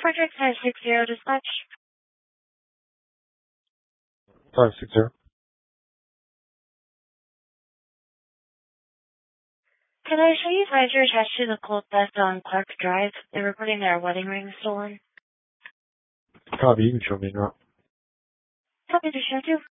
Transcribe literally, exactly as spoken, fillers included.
Frederick five six zero dispatch. five six zero. Can I show you guys are attached to the Cold Beth on Clark Drive? They're reporting their wedding ring stolen. Copy, you can show me now. Happy to show you.